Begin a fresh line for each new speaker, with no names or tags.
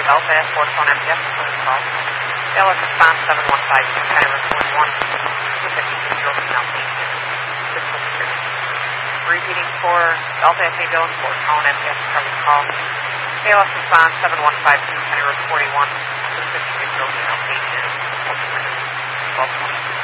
Delta Airport phone MPS service call. Dallas response 7152, China 41, 256 Trophy Alsatian, Cisco Security. Repeating for Delta FA Billinsport phone MPS service call. Dallas response 7152, China 41, 256 Trophy Alsatian, Cisco Security. 1220.